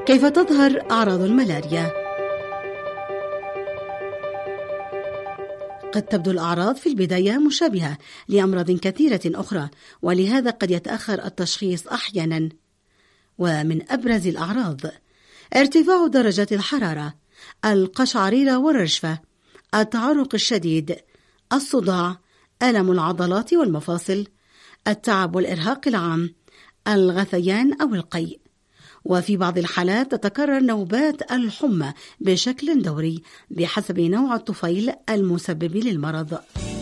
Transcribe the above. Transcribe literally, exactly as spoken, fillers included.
كيف تظهر أعراض الملاريا؟ قد تبدو الأعراض في البداية مشابهة لأمراض كثيرة أخرى، ولهذا قد يتأخر التشخيص أحيانا. ومن أبرز الأعراض ارتفاع درجة الحرارة، القشعريرة والرجفة، التعرق الشديد، الصداع، ألم العضلات والمفاصل، التعب والإرهاق العام، الغثيان أو القيء. وفي بعض الحالات تتكرر نوبات الحمى بشكل دوري بحسب نوع الطفيل المسبب للمرض.